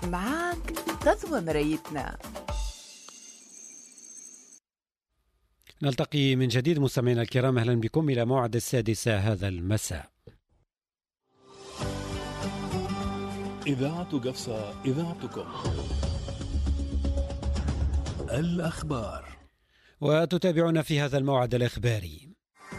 معاك غزوة مرايتنا. نلتقي من جديد مستمعينا الكرام، أهلا بكم إلى موعد 6 هذا المساء. إذاعة قفصة، إذاعتكم. الأخبار، وتتابعون في هذا الموعد الإخباري.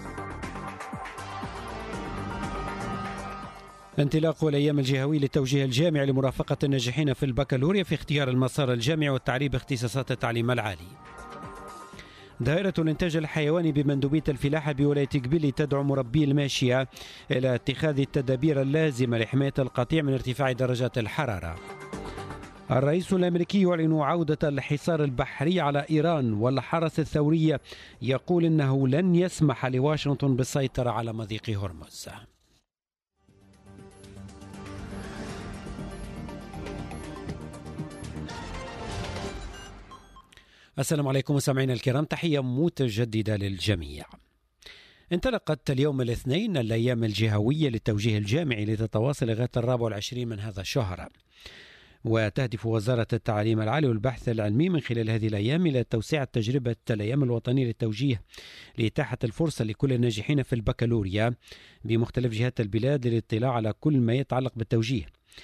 انطلاق الأيام الجهوي للتوجيه الجامعي لمرافقة الناجحين في البكالوريا في اختيار المسار الجامعي والتعريب اختصاصات التعليم العالي. دائرة الإنتاج الحيواني بمندوبية الفلاحة بولاية قبيل تدعو مربي الماشية إلى اتخاذ التدابير اللازمة لحماية القطيع من ارتفاع درجات الحرارة. الرئيس الأمريكي يعلن عودة الحصار البحري على إيران، والحرس الثوري يقول إنه لن يسمح لواشنطن بالسيطرة على مضيق هرمز. السلام عليكم مستمعينا الكرام، تحية متجددة للجميع. انطلقت اليوم الاثنين الأيام الجهوية للتوجيه الجامعي لتتواصل لغاية 24 من هذا الشهر، وتهدف وزارة التعليم العالي والبحث العلمي من خلال هذه الأيام إلى توسيع تجربة الأيام الوطنية للتوجيه لإتاحة الفرصة لكل الناجحين في البكالوريا بمختلف جهات البلاد للاطلاع على كل ما يتعلق بالتوجيه.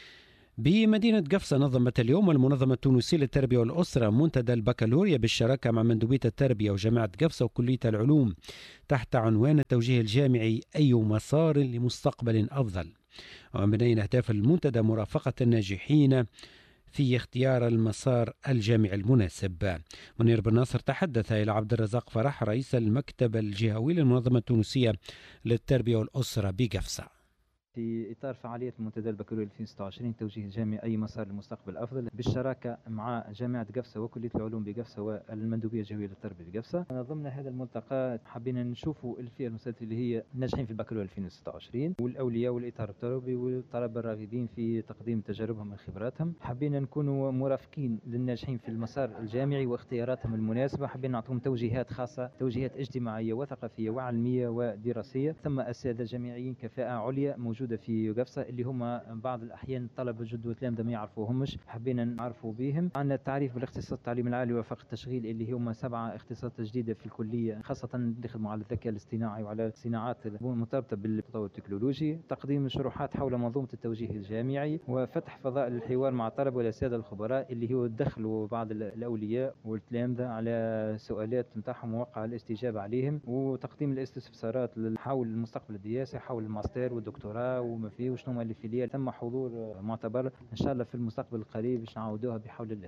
بمدينة قفصة نظمت اليوم المنظمة التونسية للتربية والأسرة منتدى البكالوريا بالشراكة مع مندوبية التربية وجامعة قفصة وكلية العلوم تحت عنوان التوجيه الجامعي، أي مسار لمستقبل أفضل. ومن بين أهداف المنتدى مرافقة الناجحين في اختيار المسار الجامعي المناسب. منير بن ناصر تحدث إلى عبد الرزاق فرح رئيس المكتب الجهوي للمنظمة التونسية للتربية والأسرة بقفصة. في إطار فعالية المنتدى البكالوريا 2026 توجيه الجامعي أي مسار للمستقبل أفضل بالشراكة مع جامعة قفصة وكلية العلوم بقفصة والمندوبية الجهوية للتربية بقفصة. ضمن هذا الملتقى حابين نشوفوا الفئة المستهدفة اللي هي الناجحين في البكالوريا 2026 والأولياء والإطار التربوي والطلبة الراغبين في تقديم تجاربهم وخبراتهم. حابين نكونوا مرافقين للناجحين في المسار الجامعي واختياراتهم المناسبة. حابين نعطيهم توجيهات خاصة، توجيهات اجتماعية وثقافية وعلمية ودراسية. ثم أساتذة جامعيين كفاءة عليا موجودة في قفصة اللي هم بعض الأحيان طلبة جد وتلامذة ما يعرفوهمش، حبينا نعرفوا بهم. عندنا التعريف بالاختصاصات التعليم العالي وفق التشغيل اللي هم 7 اختصاصات جديدة في الكلية، خاصة نخدموا على الذكاء الاصطناعي وعلى الصناعات المرتبطة بالتطور التكنولوجي. تقديم شروحات حول منظومة التوجيه الجامعي وفتح فضاء للحوار مع الطلبة والأساتذة الخبراء اللي هو دخلوا بعض الأولياء والتلامذة على سؤالات نتاعهم ووقع الاستجابة عليهم، وتقديم الاستفسارات حول المستقبل الدراسي حول الماستر والدكتوراه وما فيه وشنو اللي في ليال. ثم حضور معتبر ان شاء الله في المستقبل القريب باش نعاودوها بحول الله.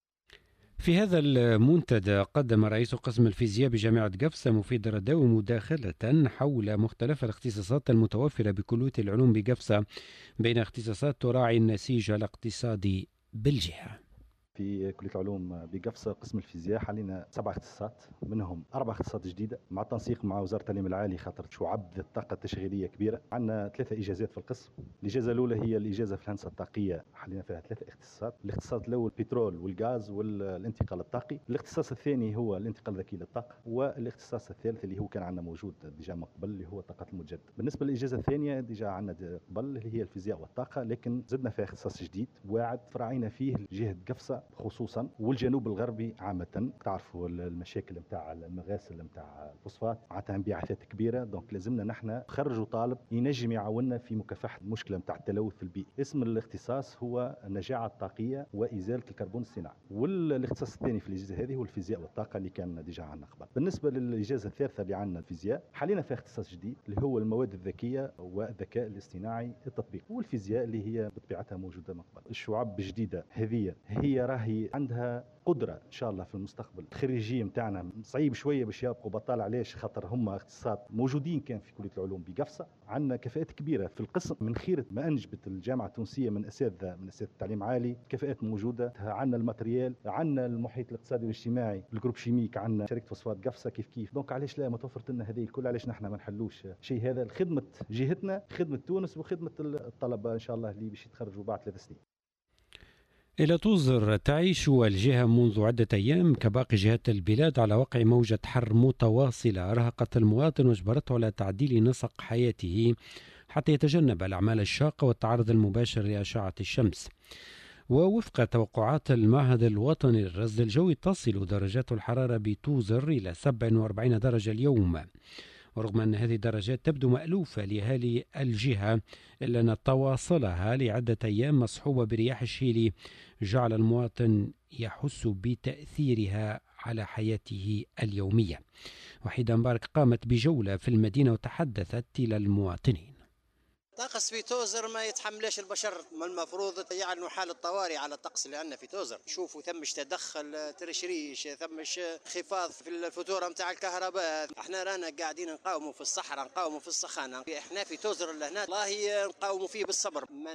في هذا المنتدى قدم رئيس قسم الفيزياء بجامعة قفصة مفيد الرداوي مداخلة حول مختلف الاختصاصات المتوفرة بكلية العلوم بقفصة، بين اختصاصات تراعي النسيج الاقتصادي بالجهة. في كلية العلوم بقفصة قسم الفيزياء حاليا 7 اختصاصات، منهم 4 اختصاصات جديدة مع التنسيق مع وزارة التعليم العالي خاطر شعب الطاقة التشغيلية كبيرة. عندنا 3 إجازات في القسم. الإجازة الأولى هي الإجازة في الهندسة الطاقية، حاليا فيها 3 اختصاصات. الاختصاص الأول البترول والغاز والانتقال الطاقي. الاختصاص الثاني هو الانتقال الذكي للطاقة. والاختصاص الثالث اللي هو كان عندنا موجود ديجا من قبل اللي هو الطاقة المتجددة. بالنسبة للإجازة الثانية ديجا عندنا قبل اللي هي الفيزياء والطاقة، لكن زدنا فيها اختصاص جديد واعد فرعينا فيه جهة قفصة خصوصا والجنوب الغربي عامة. تعرفوا المشاكل نتاع المغاسل نتاع الفوسفات معناتها انبعاثات كبيرة، دونك لازمنا نحن نخرجوا طالب ينجم يعاوننا في مكافحة المشكلة نتاع التلوث البيئي. اسم الاختصاص هو النجاعة الطاقية وإزالة الكربون الصناعي. والاختصاص الثاني في الإجازة هذه هو الفيزياء والطاقة اللي كان ديجا عندنا قبل. بالنسبة للإجازة الثالثة اللي عندنا الفيزياء، حاليا فيها اختصاص جديد اللي هو المواد الذكية والذكاء الاصطناعي التطبيقي، والفيزياء اللي هي بطبيعتها موجودة من قبل. الشعب الجديدة هذه هي راهي عندها قدرة إن شاء الله في المستقبل. الخريجين متاعنا صعيب شوية باش يبقوا بطال، علاش؟ خاطر هم اختصاصات موجودين كان في كلية العلوم بقفصة. عندنا كفاءات كبيرة في القسم من خيرة ما أنجبت الجامعة التونسية من أساتذة التعليم العالي. كفاءات موجودة، عندنا الماتريال، عندنا المحيط الاقتصادي والاجتماعي، الجروب شيميك، عندنا شركة فوسفات قفصة كيف. دونك علاش لا ما توفرت لنا هذه الكل؟ علاش نحن ما نحلوش شيء هذا لخدمة جهتنا، خدمة تونس وخدمة الطلبة إن شاء الله اللي باش يتخرجوا بعد 3 سنين. إلى توزر تعيش الجهة منذ عدة أيام كباقي جهات البلاد على وقع موجة حر متواصلة أرهقت المواطن واجبرته على تعديل نسق حياته حتى يتجنب الأعمال الشاقة والتعرض المباشر لأشعة الشمس. ووفق توقعات المعهد الوطني للرصد الجوي تصل درجات الحرارة بتوزر إلى 47 درجة اليوم. ورغم أن هذه الدرجات تبدو مألوفة لأهالي الجهة، إلا أن تواصلها لعدة أيام مصحوبة برياح الشيلي جعل المواطن يحس بتأثيرها على حياته اليومية. وحيدة مبارك قامت بجولة في المدينة وتحدثت إلى المواطنين. طقس في توزر ما يتحملش البشر، ما المفروض يعلنوا حالة طوارئ على الطقس لأن في توزر شوفوا ثمش تدخل ترشريش، ثمش انخفاض في الفاتورة متاع الكهرباء. احنا رانا قاعدين نقاوموا في الصحراء، نقاوموا في السخانة. احنا في توزر اللي هنا والله نقاوموا فيه بالصبر، ما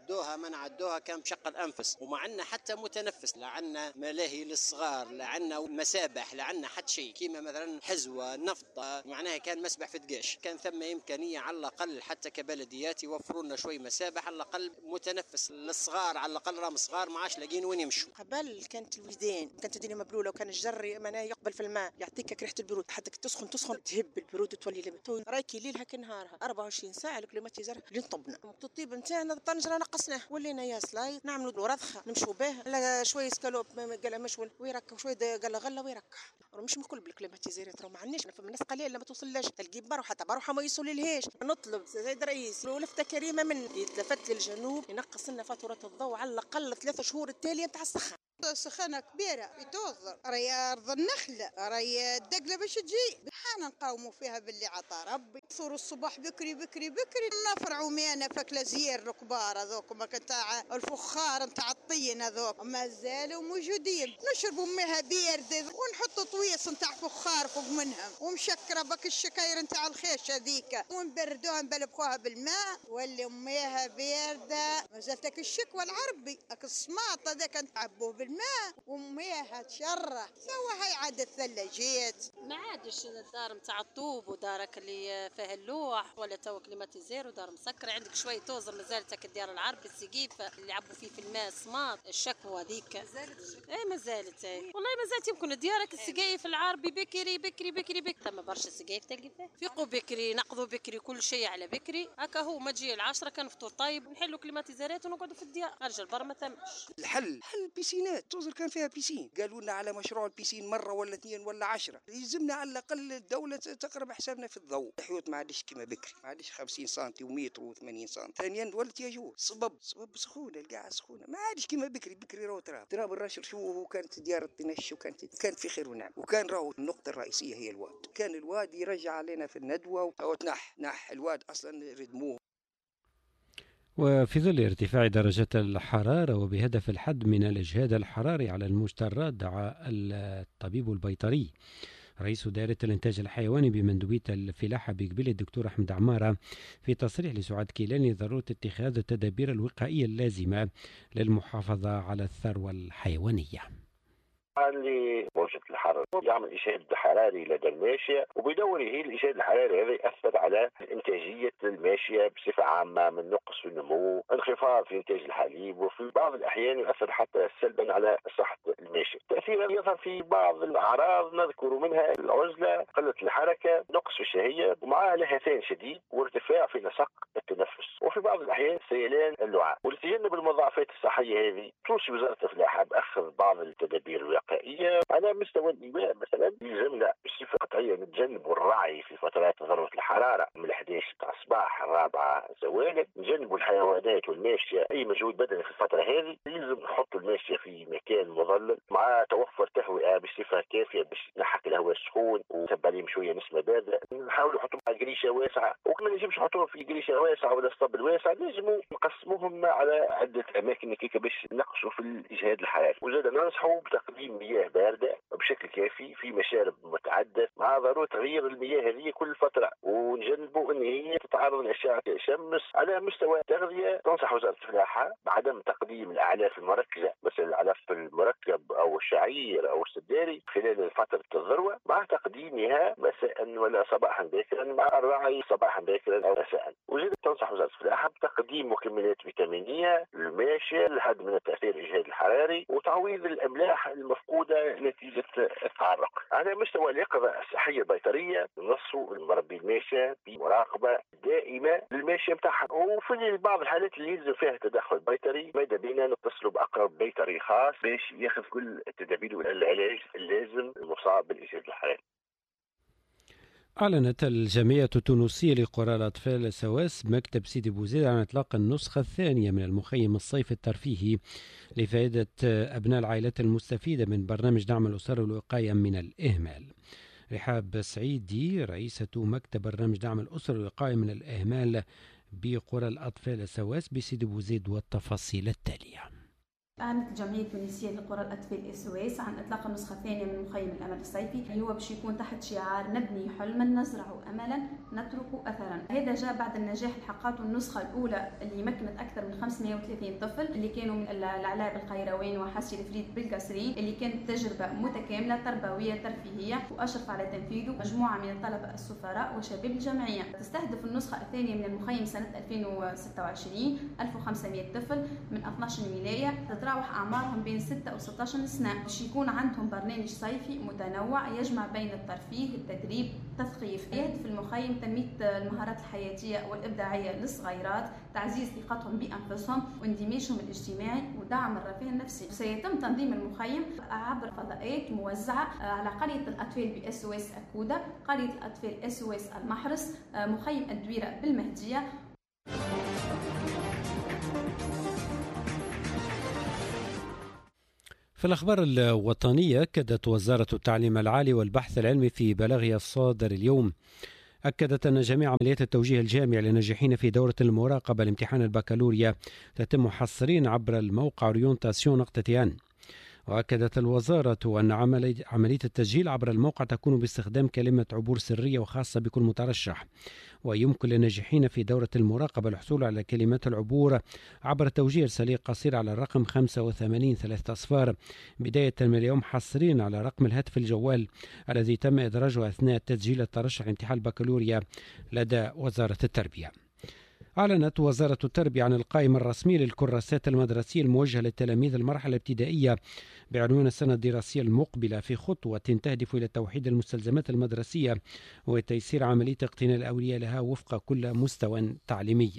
نعدوها كان مشق الأنفس، وما عندنا حتى متنفس، لا عندنا ملاهي للصغار، لا عندنا مسابح، لا عندنا حتى شيء كيما مثلا حزوة نفطة، معناها كان مسبح في دقاش. كان ثم إمكانية على الأقل حتى كبلديات يوفروا لنا شوي مسابح على الاقل متنفس للصغار، على الاقل راهم صغار ما عادش لاقيين وين يمشوا. قبل كانت الوالدين كانت الدنيا مبلوله وكان الجر معناه يقبل في الماء يعطيك ريحه البرود، حتى تسخن تهب البرود وتولي لما رايكي ليلها كنهارها 24 ساعه الكليماتيزر اللي نطبنا. الطيب نتاعنا الطنجره نقصناه ولينا يا سلايط نعملوا رضخه نمشوا به، لا شويه سكالوب قال مشول ويركب شويه قال غله ويركع. مش الكل بالكليماتيزيرات، ما عندناش، فما ناس قليل لما توصلش تلقي بروحه حتى بروحه ما يوصللهاش. نطلب زيد رئيس لفتة كريمة من يتلفت للجنوب ينقص لنا فاتورة الضوء على الأقل 3 شهور التالية متاع السخان. سخانة كبيرة في توزر، راهي أرض النخلة، راهي الدقلة باش تجي، حنا نقاوموا فيها باللي عطا ربي. صوروا الصباح بكري نفرعوا مينا فكلا زير الكبار هذوك ما نتاع الفخار نتاع الطين هذوك مازالوا موجودين. نشربوا ميها باردة ونحطوا طويس نتاع فخار فوق منهم ومشكرة بك الشكاير نتاع الخيش هذيك ونبردوها نبلبخوها بالماء واللي ميها باردة مازالتك الشكوى العربي اك الصماط هذاك نتعبوه بالماء وميها تشرح سوا. هاي عاد الثلاجات ما عادش الدار متاع الطوب ودارك اللي فيها اللوح ولا تو كليماتيزير ودار مسكره. عندك شويه توزر مازالتك الديار العربي السقيف اللي عبوا فيه في الماء صماط الشكوى هذيك ما زالت والله ما زالت. يمكن ديارك السقايف العربي بكري ثم برشا سقايف تلقي فيه فيقوا بكري نقضوا بكري كل شيء على بكري هكا. هو ما تجي 10 كان فطور طيب نحلوا كليماتيزيرات ونقعدوا في الديار. خارج البر ما ثمش الحل بيسينات. توزر كان فيها بيسين، قالوا لنا على مشروع البيسين مرة ولا 2 ولا 10. يلزمنا على الأقل الدولة تقرب حسابنا في الضوء. الحيوط ما عادش كما بكري، ما عادش 50 سنتي ومتر و80 سنتي. ثانيا ولت يجوز صبب سخونة، القاعة سخونة ما عادش كما بكري راهو تراب الرشر شو. وكانت ديار الطنش وكانت في خير ونعم. وكان راهو النقطة الرئيسية هي الواد. كان الواد يرجع علينا في الندوة وتنح الواد أصلا ردموه. وفي ظل ارتفاع درجات الحرارة وبهدف الحد من الإجهاد الحراري على المجترات، دعا الطبيب البيطري رئيس دائرة الإنتاج الحيواني بمندوبية الفلاحة بقبيل الدكتور أحمد عمارة في تصريح لسعاد كيلاني ضرورة اتخاذ التدابير الوقائية اللازمة للمحافظة على الثروة الحيوانية. اللي موجة الحرارة يعمل إجهاد حراري لدى الماشية، وبدوره الإجهاد الحراري هذا يأثر على إنتاجية الماشية بصفة عامة، من نقص في النمو، انخفاض في إنتاج الحليب، وفي بعض الأحيان يؤثر حتى سلبا على صحة الماشية. تأثيرا يظهر في بعض الأعراض نذكر منها العزلة، قلة الحركة، نقص في الشهية، ومعها لهثان شديد وارتفاع في نسق التنفس، وفي بعض الأحيان سيلان اللعاب. ولتجنب المضاعفات الصحية هذه توصي وزارة الفلاحة بأخذ بعض التدابير الوقائية على مستوى الإيواء. مثلا يلزمنا بصفة قطعية نتجنب الرعي في فترات ذروة الحرارة من 11 تاع الصباح 4 زوال. نجنبوا الحيوانات والماشية أي مجهود بدني في الفترة هذه. يلزم نحط الماشية في مكان مظلل مع توفر تهوئة بصفة كافية باش نحك الهواء السخون وتبع عليهم شوية نسمة باردة. نحاولوا نحطوهم على قريشة واسعة، وكما نجمش نحطوهم في قريشة واسعة ولا اسطبل واسع، نجموا نقسموهم على عدة أماكن كيكا باش نقصوا في الإجهاد الحراري. وزاد ننصحوا بتقديم مياه باردة بشكل كافي في مشارب متعددة، مع ضرورة تغيير المياه هذه كل فترة، ونجنبوا ان هي تتعرض لأشعة الشمس. على مستوى التغذية تنصح وزارة الفلاحة بعدم تقديم الأعلاف المركزة مثل الأعلاف المركب أو الشعير أو السداري خلال فترة الذروة، مع تقديمها مساء ولا صباحا باكرا، مع الرعي صباحا باكرا أو مساء. وزيد تنصح وزارة الفلاحة بتقديم مكملات فيتامينية للماشية لحد من التأثير الإجهاد الحراري، وتعويض الأملاح المفقودة نتيجة التعرق. على مستوى اليقظة الصحية البيطرية نصوا المربي الماشية بمراقبة دائمة للماشية متاعها، وفي بعض الحالات اللي يلزم فيها تدخل بيطري ماذا بينا نتصلوا بأقرب بيطري خاص باش ياخذ كل التدابير والعلاج اللازم المصاب بالإجهاض الحراري. أعلنت الجمعية التونسية لقرى الأطفال سواس مكتب سيدي بوزيد عن إطلاق النسخة الثانية من المخيم الصيفي الترفيهي لفائدة أبناء العائلات المستفيدة من برنامج دعم الأسر والوقاية من الإهمال. رحاب سعيدي رئيسة مكتب برنامج دعم الأسر والوقاية من الإهمال بقرى الأطفال سواس بسيدي بوزيد والتفاصيل التالية. أعلنت الجمعية التونسية لقرى الأطفال السويس عن إطلاق النسخة الثانية من مخيم الأمل الصيفي اللي هو باش يكون تحت شعار نبني حلما نزرع أملا نترك أثرا. هذا جاء بعد النجاح اللي حققته النسخة الأولى اللي مكنت أكثر من 530 طفل اللي كانوا من العلاب القيروان وحاسي الفريد بالقصرين، اللي كانت تجربة متكاملة تربوية ترفيهية وأشرف على تنفيذه مجموعة من الطلبة السفراء وشباب الجمعية. تستهدف النسخة الثانية من المخيم سنة 2026 1500 طفل من 12 ولاية تتراوح أعمارهم بين 6 و 16 سنة، باش يكون عندهم برنامج صيفي متنوع يجمع بين الترفيه، التدريب، التثقيف. يهدف المخيم تنمية المهارات الحياتية والإبداعية للصغيرات، تعزيز ثقتهم بأنفسهم واندماجهم الاجتماعي ودعم الرفاه النفسي. سيتم تنظيم المخيم عبر فضاءات موزعة على قرية الأطفال بأسواس أكودة، قرية الأطفال أسواس المحرس، مخيم الدويرة بالمهدية. في الأخبار الوطنية، أكدت وزارة التعليم العالي والبحث العلمي في بلاغها الصادر اليوم أن جميع عمليات التوجيه الجامعي للناجحين في دورة المراقبة لامتحان البكالوريا تتم حصريا عبر الموقع اورينتاسيون.tn. وأكدت الوزارة أن عملية التسجيل عبر الموقع تكون باستخدام كلمة عبور سرية وخاصة بكل مترشح، ويمكن للناجحين في دورة المراقبة الحصول على كلمات العبور عبر توجيه رسالة قصيرة على الرقم 85 بداية من اليوم، حصريا على رقم الهاتف الجوال الذي تم إدراجه أثناء تسجيل الترشح لامتحان البكالوريا لدى وزارة التربية. أعلنت وزارة التربية عن القائمة الرسمية للكراسات المدرسية الموجهة للتلاميذ المرحلة الابتدائية بعنوان السنة الدراسية المقبلة، في خطوة تهدف إلى توحيد المستلزمات المدرسية وتيسير عملية اقتناء الأولياء لها وفق كل مستوى تعليمي.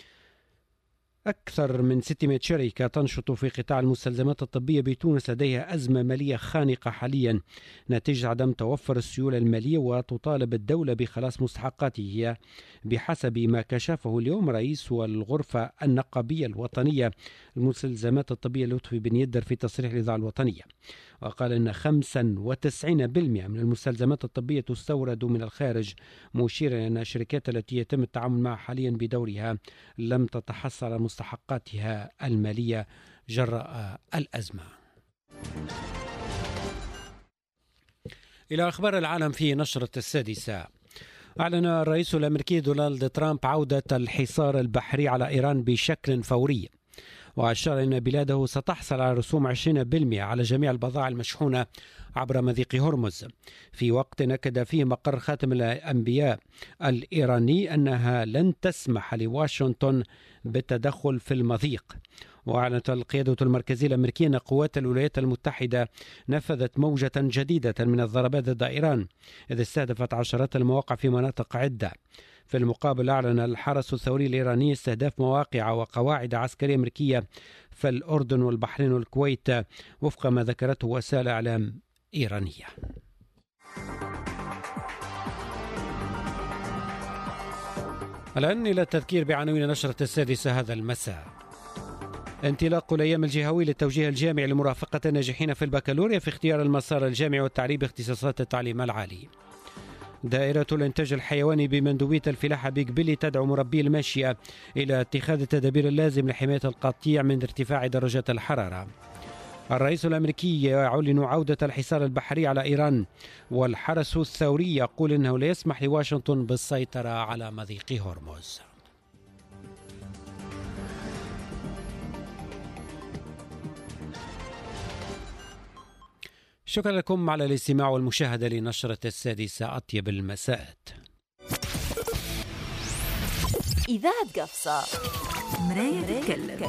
أكثر من 600 شركة تنشط في قطاع المستلزمات الطبية بتونس لديها أزمة مالية خانقة حاليا نتيجة عدم توفر السيولة المالية، وتطالب الدولة بخلاص مستحقاتها بحسب ما كشفه اليوم رئيس الغرفة النقابية الوطنية المستلزمات الطبية لطفي بن يدر في تصريح الإذاعة الوطنية. وقال أن 95% من المستلزمات الطبية تستورد من الخارج، مشيرا أن الشركات التي يتم التعامل معها حاليا بدورها لم تتحصل على مستحقاتها المالية جراء الأزمة. إلى أخبار العالم في نشرة السادسة. أعلن الرئيس الأمريكي دونالد ترامب عودة الحصار البحري على إيران بشكل فوري، وأشار أن بلاده ستحصل على رسوم 20% على جميع البضائع المشحونة عبر مضيق هرمز، في وقت أكد فيه مقر خاتم الأنبياء الإيراني أنها لن تسمح لواشنطن بالتدخل في المضيق. وأعلنت القيادة المركزية الأمريكية أن قوات الولايات المتحدة نفذت موجة جديدة من الضربات ضد إيران، إذ استهدفت عشرات المواقع في مناطق عدة. في المقابل، أعلن الحرس الثوري الإيراني استهداف مواقع وقواعد عسكرية أمريكية في الأردن والبحرين والكويت وفق ما ذكرته وسائل إعلام إيرانية. الآن إلى التذكير بعناوين نشرة السادسة هذا المساء. انطلاق الأيام الجهوي للتوجيه الجامعي لمرافقة الناجحين في البكالوريا في اختيار المسار الجامعي والتعليم باختصاصات التعليم العالي. دائرة الإنتاج الحيواني بمندوبية الفلاحة بقبلي تدعو مربي الماشية إلى اتخاذ التدابير اللازم لحماية القطيع من ارتفاع درجات الحرارة. الرئيس الأمريكي يعلن عودة الحصار البحري على إيران، والحرس الثوري يقول إنه لا يسمح لواشنطن بالسيطرة على مضيق هرمز. شكرا لكم على الاستماع والمشاهدة لنشرة السادسة. أطيب المساءات. إذاعة قفصة، مراية تتكلم.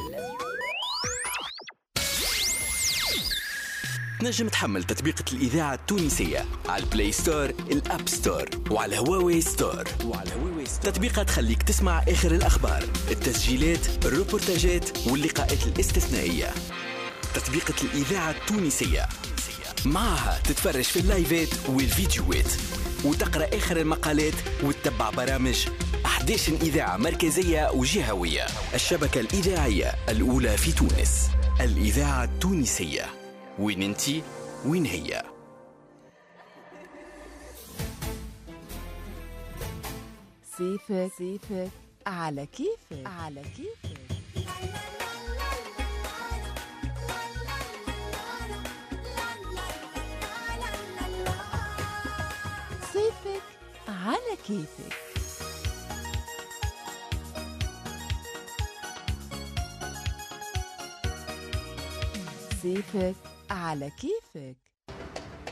تنجم تحمل تطبيقة الإذاعة التونسية على البلاي ستور، الأب ستور، وعلى هواوي ستور. تطبيقات تخليك تسمع آخر الأخبار، التسجيلات، الروبورتاجات واللقاءات الاستثنائية. تطبيقة الإذاعة التونسية. معها تتفرج في اللايفات والفيديوهات وتقرأ آخر المقالات وتتبع برامج 11 إذاعة مركزية وجهوية. الشبكة الإذاعية الأولى في تونس، الإذاعة التونسية. وين انتي وين هي؟ صيفك على كيفك، على كيفك. صيفك على كيفك. صيفك على كيفك.